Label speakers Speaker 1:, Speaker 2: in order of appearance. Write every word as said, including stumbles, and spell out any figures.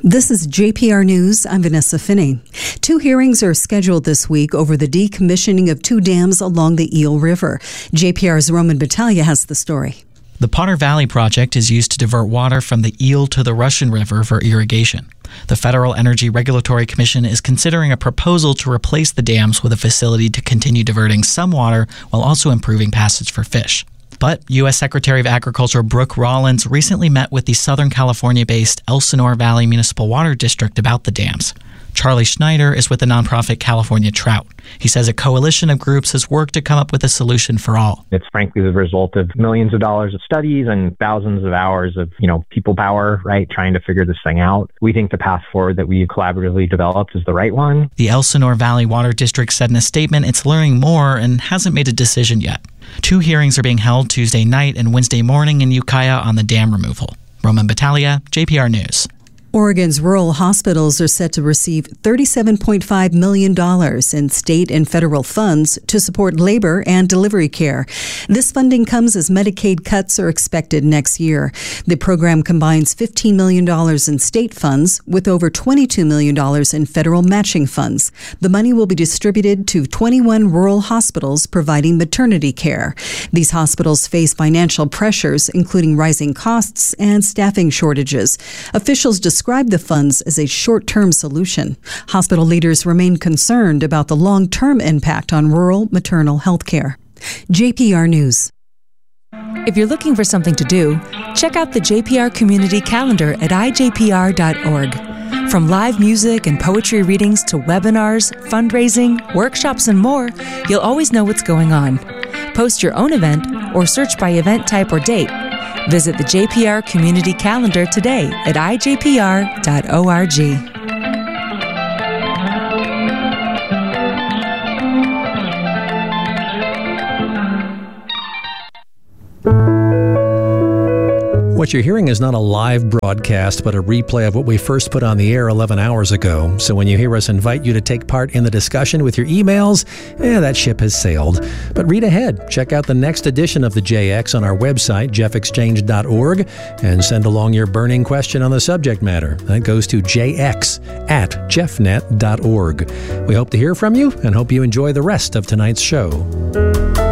Speaker 1: This is J P R News. I'm Vanessa Finney. Two hearings are scheduled this week over the decommissioning of two dams along the Eel River. J P R's Roman Battaglia has the story.
Speaker 2: The Potter Valley project is used to divert water from the Eel to the Russian River for irrigation. The Federal Energy Regulatory Commission is considering a proposal to replace the dams with a facility to continue diverting some water while also improving passage for fish. But U S Secretary of Agriculture Brooke Rollins recently met with the Southern California-based Elsinore Valley Municipal Water District about the dams. Charlie Schneider is with the nonprofit California Trout. He says a coalition of groups has worked to come up with a solution for all.
Speaker 3: It's frankly the result of millions of dollars of studies and thousands of hours of, you know, people power, right, trying to figure this thing out. We think the path forward that we collaboratively developed is the right one.
Speaker 2: The Elsinore Valley Water District said in a statement it's learning more and hasn't made a decision yet. Two hearings are being held Tuesday night and Wednesday morning in Ukiah on the dam removal. Roman Battaglia, J P R News.
Speaker 1: Oregon's rural hospitals are set to receive thirty-seven point five million dollars in state and federal funds to support labor and delivery care. This funding comes as Medicaid cuts are expected next year. The program combines fifteen million dollars in state funds with over twenty-two million dollars in federal matching funds. The money will be distributed to twenty-one rural hospitals providing maternity care. These hospitals face financial pressures, including rising costs and staffing shortages. Officials describe the funds as a short-term solution. Hospital leaders remain concerned about the long-term impact on rural maternal health care. J P R News.
Speaker 4: If you're looking for something to do, check out the J P R Community Calendar at I J P R dot org. From live music and poetry readings to webinars, fundraising, workshops, and more, you'll always know what's going on. Post your own event or search by event type or date. Visit the J P R Community Calendar today at I J P R dot org.
Speaker 5: What you're hearing is not a live broadcast, but a replay of what we first put on the air eleven hours ago. So when you hear us invite you to take part in the discussion with your emails, eh, that ship has sailed. But read ahead. Check out the next edition of the J X on our website, jeff exchange dot org, and send along your burning question on the subject matter. That goes to j x at jeff net dot org. We hope to hear from you and hope you enjoy the rest of tonight's show.